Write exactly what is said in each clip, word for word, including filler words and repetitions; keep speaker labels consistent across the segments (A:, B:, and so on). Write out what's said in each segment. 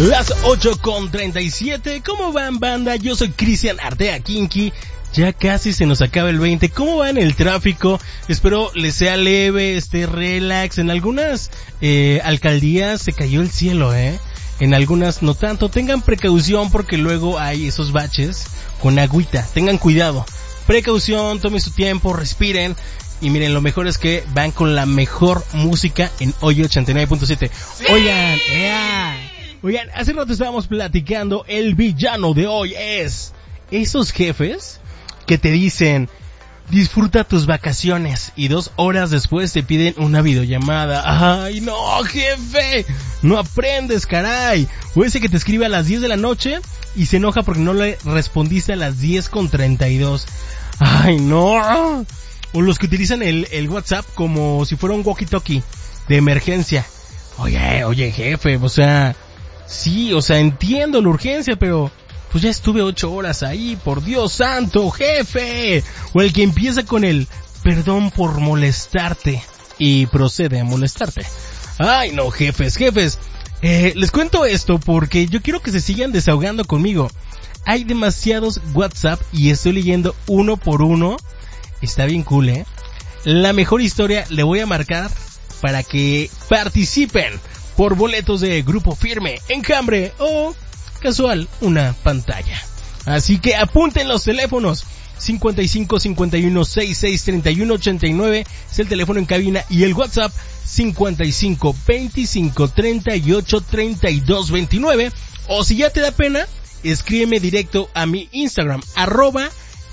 A: Las ocho con treinta y siete. ¿Cómo van, banda? Yo soy Cristian Artea Kinky. Ya casi se nos acaba el veinte. ¿Cómo va en el tráfico? Espero les sea leve, esté relax. En algunas eh, alcaldías se cayó el cielo, ¿eh? En algunas no tanto. Tengan precaución porque luego hay esos baches con agüita. Tengan cuidado. Precaución, tomen su tiempo, respiren. Y miren, lo mejor es que van con la mejor música en Hoy ochenta y nueve punto siete. ¡Sí! Oigan, ea. Oigan, hace rato estábamos platicando, el villano de hoy es esos jefes que te dicen, disfruta tus vacaciones, y dos horas después te piden una videollamada. ¡Ay, no, jefe! No aprendes, caray. O ese que te escribe a las diez de la noche y se enoja porque no le respondiste a las diez con treinta y dos. ¡Ay, no! O los que utilizan el, el WhatsApp como si fuera un walkie-talkie de emergencia. Oye, oye, jefe, o sea... Sí, o sea, entiendo la urgencia, pero pues ya estuve ocho horas ahí, por Dios santo, jefe. O el que empieza con el perdón por molestarte y procede a molestarte. Ay, no, jefes, jefes. Eh, les cuento esto porque yo quiero que se sigan desahogando conmigo. Hay demasiados WhatsApp y estoy leyendo uno por uno. Está bien cool, ¿eh? La mejor historia le voy a marcar para que participen por boletos de Grupo Firme, Enjambre o casual una pantalla. Así que apunten los teléfonos. cincuenta y cinco, cincuenta y uno, sesenta y seis, treinta y uno, ochenta y nueve es el teléfono en cabina, y el WhatsApp cincuenta y cinco, veinticinco, treinta y ocho, treinta y dos, veintinueve. O si ya te da pena, escríbeme directo a mi Instagram, arroba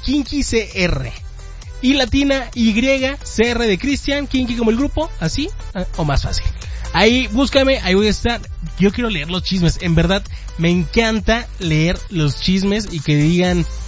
A: KinkyCR. Y latina Y, C R de Cristian, Kinky como el grupo, así o más fácil. Ahí, búscame, ahí voy a estar. Yo quiero leer los chismes, en verdad, me encanta leer los chismes y que digan,